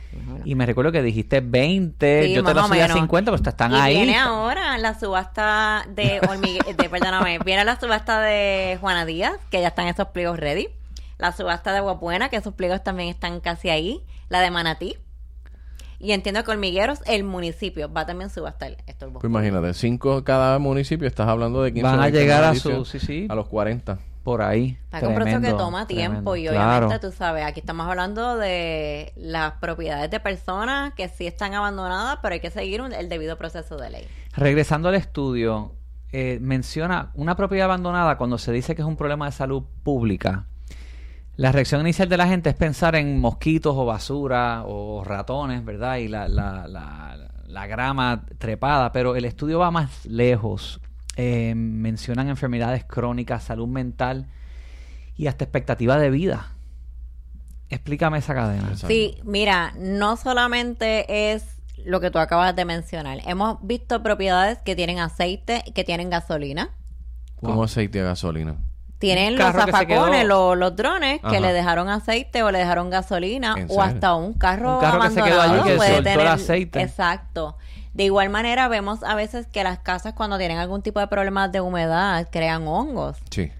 S3: Y me recuerdo que dijiste veinte,
S4: Sí,
S3: yo te
S4: más
S3: lo
S4: o
S3: subí a
S4: menos.
S3: cincuenta, pues están
S4: y
S3: ahí.
S4: viene ahora la subasta de hormigue, de, perdóname, viene la subasta de Juana Díaz, que ya están esos pliegos ready. La subasta de Aguabuena, que esos pliegos también están casi ahí. La de Manatí. Y entiendo que Hormigueros, el municipio, va también a subastar estos
S5: Pues imagínate, cinco cada municipio, estás hablando de quince
S3: Van a
S5: veinte
S3: llegar a
S5: municipios,
S3: su, sí, sí,
S5: a los cuarenta.
S3: por ahí.
S4: Está con un proceso que
S3: Tremendo,
S4: toma tiempo
S3: tremendo.
S4: y obviamente
S3: Claro.
S4: tú sabes, aquí estamos hablando de las propiedades de personas que sí están abandonadas, pero hay que seguir un- el debido proceso de ley.
S3: Regresando al estudio, eh, menciona una propiedad abandonada cuando se dice que es un problema de salud pública. La reacción inicial de la gente es pensar en mosquitos o basura o ratones, ¿verdad? Y la, la, la, la grama trepada, pero el estudio va más lejos. Eh, mencionan enfermedades crónicas, salud mental y hasta expectativa de vida. Explícame esa cadena.
S5: Exacto.
S4: Sí, mira, no solamente es lo que tú acabas de mencionar. Hemos visto propiedades que tienen aceite, que tienen gasolina.
S5: Como aceite de gasolina.
S4: Tienen
S3: Un
S4: los
S3: carro que se
S4: zafacones,
S3: quedó-
S4: los, los drones,
S5: Ajá.
S4: que le dejaron aceite o le dejaron gasolina,
S5: ¿En
S4: o
S5: serio?
S4: hasta un carro,
S3: Un carro que se quedó
S4: abandonado
S3: allí que
S4: puede
S3: soltó el
S4: tener
S3: aceite.
S4: Exacto. De igual manera vemos a veces que las casas cuando tienen algún tipo de problemas de humedad crean hongos.
S5: Sí.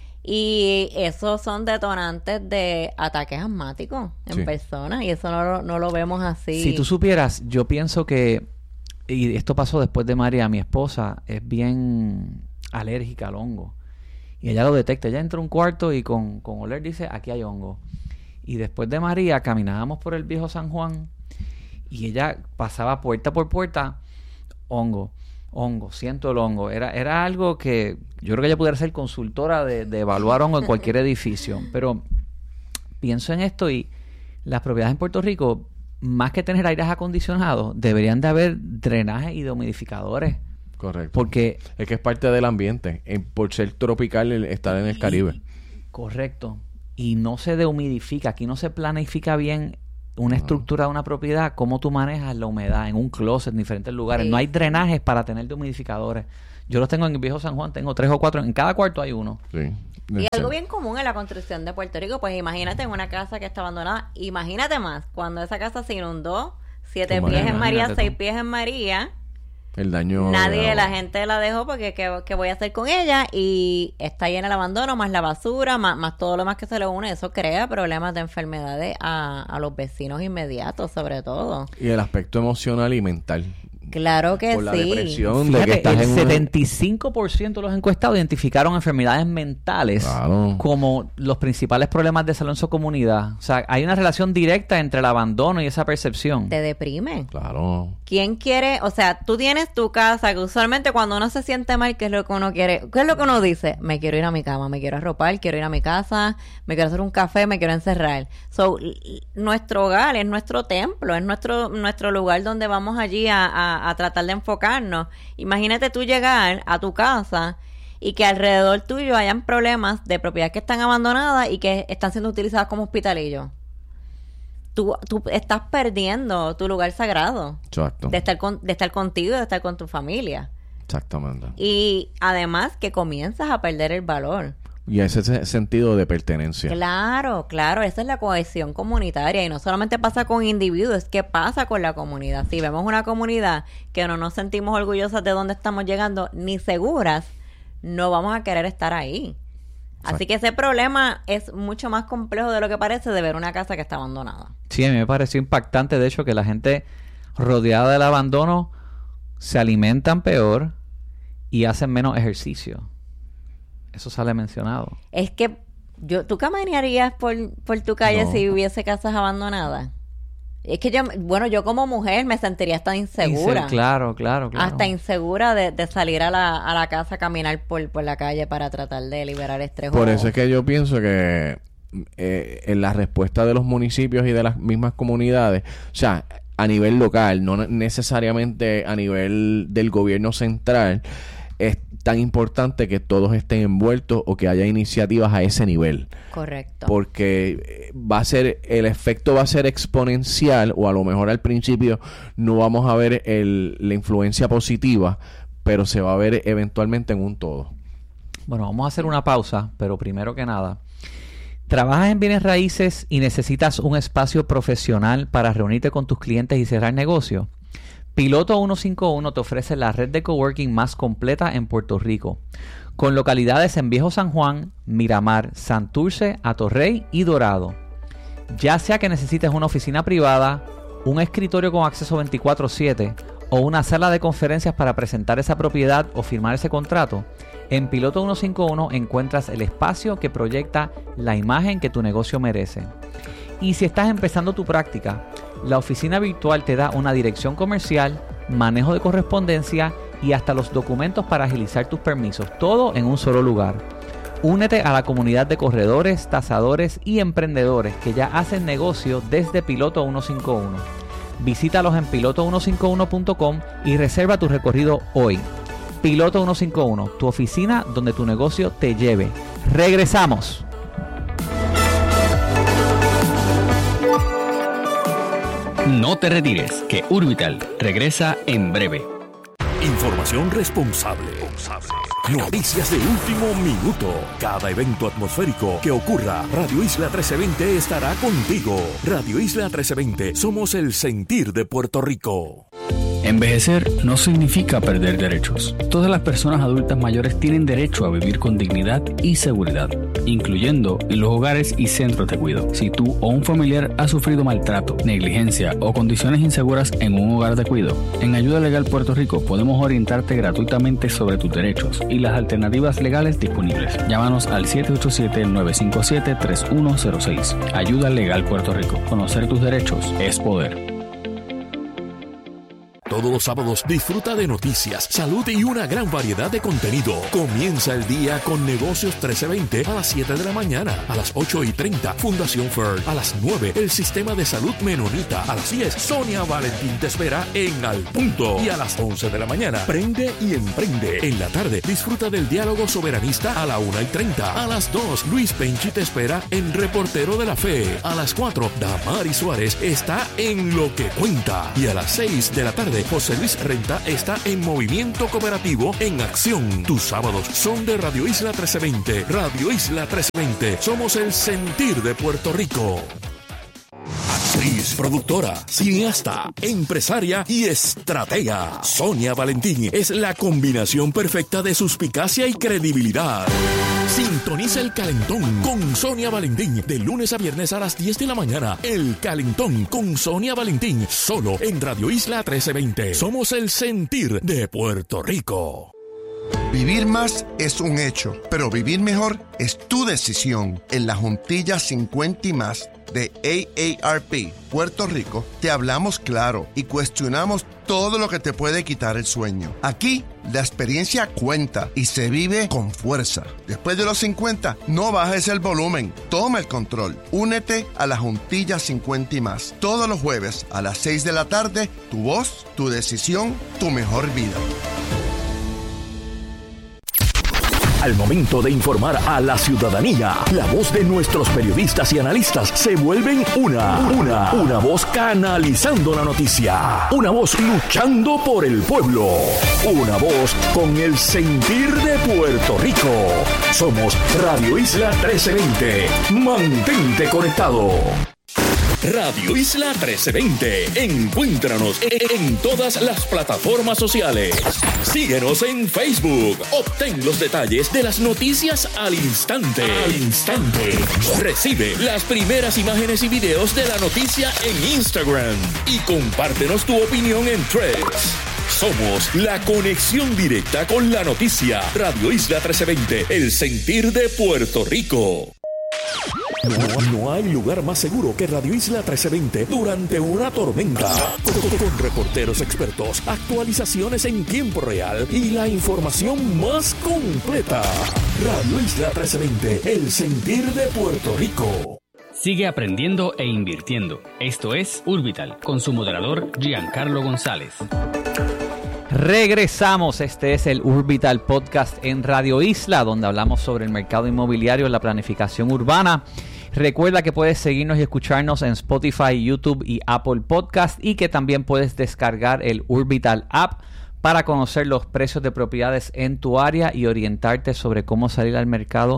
S4: Y esos son detonantes de ataques asmáticos en
S5: Sí.
S4: personas. Y eso no, lo- no lo vemos así.
S3: Si tú supieras, yo pienso que, y esto pasó después de María, mi esposa es bien alérgica al hongo. Y ella lo detecta. Ella entra a un cuarto y con, con oler dice, aquí hay hongo. Y después de María caminábamos por el viejo San Juan y ella pasaba puerta por puerta, hongo, hongo, siento el hongo. Era, era algo que yo creo que ella pudiera ser consultora de, de evaluar hongo en cualquier edificio. Pero pienso en esto y las propiedades en Puerto Rico, más que tener aires acondicionados, deberían de haber drenajes y dehumidificadores.
S5: Correcto.
S3: Porque
S5: Es que es parte del ambiente. En- por ser tropical, el- estar en el Caribe.
S3: correcto. Y no se dehumidifica. Aquí no se planifica bien una estructura de una propiedad, cómo tú manejas la humedad en un closet en diferentes lugares.
S4: Sí.
S3: No hay drenajes para tener dehumidificadores. Yo los tengo en el viejo San Juan, tengo tres o cuatro. En cada cuarto hay uno.
S5: Sí.
S4: Y algo bien común en la construcción de Puerto Rico, pues imagínate en una casa que está abandonada, imagínate más, cuando esa casa se inundó, siete
S5: Tú
S4: pies en María,
S3: imagínate
S4: seis
S3: tú.
S4: pies en María,
S5: El daño...
S4: nadie,
S5: de
S4: la
S5: agua.
S4: gente la dejó porque ¿qué, qué voy a hacer con ella? Y está llena el abandono, más la basura, más, más todo lo más que se le une, eso crea problemas de enfermedades a, a los vecinos inmediatos, sobre todo.
S5: Y el aspecto emocional y mental.
S4: Claro que
S5: Por la
S4: sí.
S5: depresión de
S3: Fíjate,
S5: que estás
S3: el
S5: en una-
S3: setenta y cinco por ciento de los encuestados identificaron enfermedades mentales
S5: Claro.
S3: como los principales problemas de salud en su comunidad. O sea, hay una relación directa entre el abandono y esa percepción.
S4: Te deprime.
S5: Claro.
S4: ¿Quién quiere? O sea, tú tienes tu casa que usualmente cuando uno se siente mal, ¿qué es lo que uno quiere? ¿Qué es lo que uno dice? Me quiero ir a mi cama, me quiero arropar, quiero ir a mi casa, me quiero hacer un café, me quiero encerrar. So, l- l- nuestro hogar es nuestro templo, es nuestro nuestro lugar donde vamos allí a, a, a tratar de enfocarnos. Imagínate tú llegar a tu casa y que alrededor tuyo hayan problemas de propiedades que están abandonadas y que están siendo utilizadas como hospitalillos. Tú, tú estás perdiendo tu lugar sagrado
S5: Exacto.
S4: de estar con, de estar contigo, de estar con tu familia.
S5: Exactamente.
S4: Y además que comienzas a perder el valor.
S5: Y ese se- sentido de pertenencia.
S4: Claro, claro, esa es la cohesión comunitaria y no solamente pasa con individuos, es que pasa con la comunidad. Si vemos una comunidad que no nos sentimos orgullosas de dónde estamos llegando ni seguras, no vamos a querer estar ahí. Así que ese problema es mucho más complejo de lo que parece de ver una casa que está abandonada.
S3: Sí, a mí me pareció impactante, de hecho, que la gente rodeada del abandono se alimentan peor y hacen menos ejercicio. Eso sale mencionado.
S4: Es que yo, ¿tú caminarías por, por tu calle
S5: No.
S4: si hubiese casas abandonadas? Es que yo, bueno, yo como mujer me sentiría hasta insegura.
S3: Inse- Claro, claro, claro.
S4: Hasta insegura de, de salir a la, a la casa a caminar por, por la calle para tratar de liberar estrés.
S5: Por
S4: o-
S5: eso es que yo pienso que eh, en la respuesta de los municipios y de las mismas comunidades, o sea, a nivel local, no necesariamente a nivel del gobierno central, es tan importante que todos estén envueltos o que haya iniciativas a ese nivel.
S4: Correcto.
S5: Porque eh, va a ser, el efecto va a ser exponencial, o a lo mejor al principio no vamos a ver el, la influencia positiva, pero se va a ver eventualmente en un todo.
S3: Bueno, vamos a hacer una pausa, pero primero que nada, ¿Trabajas en bienes raíces y necesitas un espacio profesional para reunirte con tus clientes y cerrar negocio? Piloto ciento cincuenta y uno te ofrece la red de coworking más completa en Puerto Rico, con localidades en Viejo San Juan, Miramar, Santurce, Atorrey y Dorado. Ya sea que necesites una oficina privada, un escritorio con acceso veinticuatro siete o una sala de conferencias para presentar esa propiedad o firmar ese contrato, en Piloto ciento cincuenta y uno encuentras el espacio que proyecta la imagen que tu negocio merece. Y si estás empezando tu práctica, la oficina virtual te da una dirección comercial, manejo de correspondencia y hasta los documentos para agilizar tus permisos, todo en un solo lugar. Únete a la comunidad de corredores, tasadores y emprendedores que ya hacen negocio desde Piloto ciento cincuenta y uno. Visítalos en piloto ciento cincuenta y uno punto com y reserva tu recorrido hoy. Piloto ciento cincuenta y uno, tu oficina donde tu negocio te lleve. ¡Regresamos!
S2: No te retires, que Urbital regresa en breve.
S1: Información responsable. Noticias de último minuto. Cada evento atmosférico que ocurra, Radio Isla trece veinte estará contigo. Radio Isla trece veinte, somos el sentir de Puerto Rico.
S2: Envejecer no significa perder derechos. Todas las personas adultas mayores tienen derecho a vivir con dignidad y seguridad, incluyendo en los hogares y centros de cuidado. Si tú o un familiar ha sufrido maltrato, negligencia o condiciones inseguras en un hogar de cuidado, en Ayuda Legal Puerto Rico podemos orientarte gratuitamente sobre tus derechos y las alternativas legales disponibles. Llámanos al siete ocho siete, nueve cinco siete, tres uno cero seis. Ayuda Legal Puerto Rico. Conocer tus derechos es poder.
S1: Todos los sábados disfruta de noticias, salud y una gran variedad de contenido. Comienza el día con Negocios trece veinte a las siete de la mañana. A las ocho y treinta, Fundación F E R. A las nueve, el Sistema de Salud Menonita. A las diez, Sonia Valentín te espera en Al Punto. Y a las once de la mañana, Prende y Emprende. En la tarde, disfruta del diálogo soberanista a la una y treinta. A las dos, Luis Penchi te espera en Reportero de la Fe. A las cuatro, Damari Suárez está en Lo que Cuenta. Y a las seis de la tarde, José Luis Renta está en Movimiento Cooperativo en Acción. Tus sábados son de Radio Isla trece veinte. Radio Isla trece veinte. Somos el sentir de Puerto Rico. Actriz, productora, cineasta, empresaria y estratega. Sonia Valentín es la combinación perfecta de suspicacia y credibilidad. Sintoniza El Calentón con Sonia Valentín de lunes a viernes a las diez de la mañana. El Calentón con Sonia Valentín, solo en Radio Isla trece veinte. Somos el sentir de Puerto Rico.
S6: Vivir más es un hecho, pero vivir mejor es tu decisión. En la Juntilla cincuenta y más de A A R P Puerto Rico, te hablamos claro y cuestionamos todo lo que te puede quitar el sueño. Aquí, la experiencia cuenta y se vive con fuerza. Después de los cincuenta, no bajes el volumen. Toma el control. Únete a la Juntilla cincuenta y más. Todos los jueves a las seis de la tarde, tu voz, tu decisión, tu mejor vida.
S1: Al momento de informar a la ciudadanía, la voz de nuestros periodistas y analistas se vuelven una, una, una voz canalizando la noticia, una voz luchando por el pueblo, una voz con el sentir de Puerto Rico. Somos Radio Isla trece veinte. Mantente conectado. Radio Isla trece veinte. Encuéntranos en todas las plataformas sociales. Síguenos en Facebook. Obtén los detalles de las noticias al instante. Al instante. Recibe las primeras imágenes y videos de la noticia en Instagram. Y compártenos tu opinión en Threads. Somos la conexión directa con la noticia. Radio Isla trece veinte. El sentir de Puerto Rico. No, no hay lugar más seguro que Radio Isla trece veinte durante una tormenta. Con, con reporteros expertos, actualizaciones en tiempo real y la información más completa. Radio Isla trece veinte, el sentir de Puerto Rico.
S2: Sigue aprendiendo e invirtiendo. Esto es Urbital, con su moderador Giancarlo González.
S3: Regresamos, este es el Urbital Podcast en Radio Isla, donde hablamos sobre el mercado inmobiliario y la planificación urbana. Recuerda que puedes seguirnos y escucharnos en Spotify, YouTube y Apple Podcast, y que también puedes descargar el Urbital App para conocer los precios de propiedades en tu área y orientarte sobre cómo salir al mercado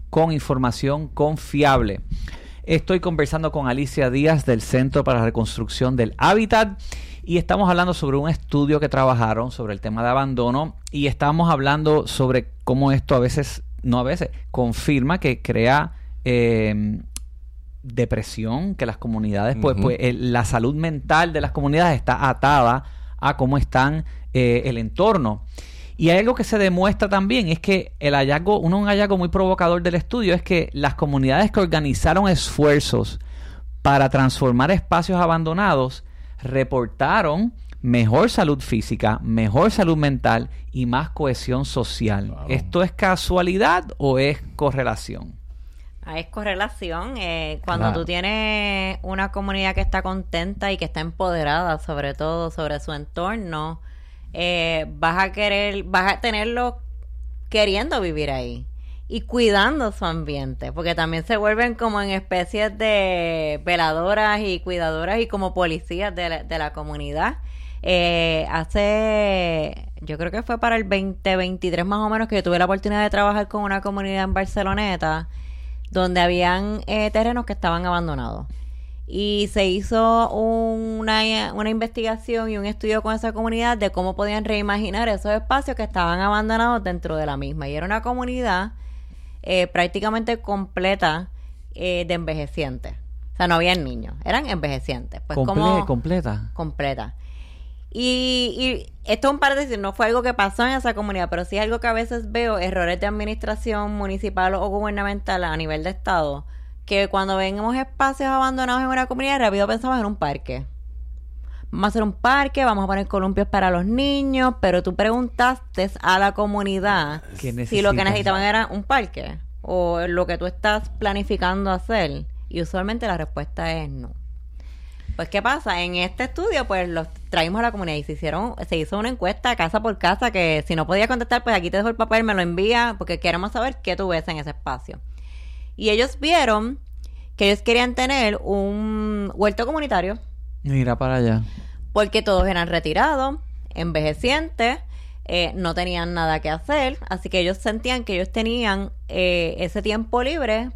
S3: con información confiable. Estoy conversando con Alicia Díaz del Centro para la Reconstrucción del Hábitat y estamos hablando sobre un estudio que trabajaron sobre el tema de abandono y estamos hablando sobre cómo esto a veces, no a veces, confirma que crea eh, depresión, que las comunidades, uh-huh. pues, pues el, la salud mental de las comunidades está atada a cómo están eh, el entorno. Y hay algo que se demuestra también, es que el hallazgo, uno, un hallazgo muy provocador del estudio es que las comunidades que organizaron esfuerzos para transformar espacios abandonados reportaron mejor salud física, mejor salud mental y más cohesión social. Wow. ¿Esto es casualidad o es correlación?
S4: Ah, es correlación. Eh, cuando
S3: Claro.
S4: tú tienes una comunidad que está contenta y que está empoderada, sobre todo sobre su entorno, eh, vas a querer, vas a tenerlo queriendo vivir ahí y cuidando su ambiente, porque también se vuelven como en especies de veladoras y cuidadoras y como policías de la, de la comunidad. Eh, hace, yo creo que fue para el veinte veintitrés más o menos, que yo tuve la oportunidad de trabajar con una comunidad en Barceloneta, donde habían eh, terrenos que estaban abandonados. Y se hizo una, una investigación y un estudio con esa comunidad de cómo podían reimaginar esos espacios que estaban abandonados dentro de la misma. Y era una comunidad eh, prácticamente completa eh, de envejecientes. O sea, no habían niños, eran envejecientes. Pues
S3: Comple-
S4: como
S3: completa.
S4: completa. Y, y esto es un paréntesis, no fue algo que pasó en esa comunidad, pero sí es algo que a veces veo, errores de administración municipal o gubernamental a nivel de estado, que cuando vemos espacios abandonados en una comunidad, rápido pensamos en un parque. Vamos a hacer un parque, vamos a poner columpios para los niños, pero tú preguntaste a la comunidad
S3: ¿Qué
S4: si lo que
S3: necesitan?
S4: necesitaban era un parque o lo que tú estás planificando hacer, y usualmente la respuesta es no. Pues, ¿qué pasa? En este estudio, pues, los traímos a la comunidad y se hicieron, se hizo una encuesta casa por casa, que si no podía contestar, pues aquí te dejo el papel, me lo envía, porque queremos saber qué tú ves en ese espacio. Y ellos vieron que ellos querían tener un huerto comunitario,
S3: Mira para allá.
S4: porque todos eran retirados, envejecientes, eh, no tenían nada que hacer, así que ellos sentían que ellos tenían eh, ese tiempo libre